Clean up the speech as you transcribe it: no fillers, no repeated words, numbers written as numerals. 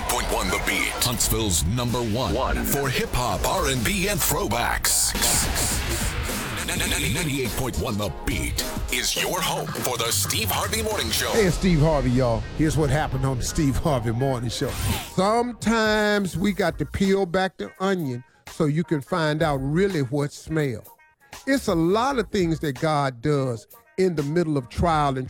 98.1 The Beat. Huntsville's number one for hip-hop, R&B, and throwbacks. 98.1 The Beat is your home for the Steve Harvey Morning Show. Hey, it's Steve Harvey, y'all. Here's what happened on the Steve Harvey Morning Show. Sometimes we got to peel back the onion so you can find out really what smells. It's a lot of things that God does in the middle of trial and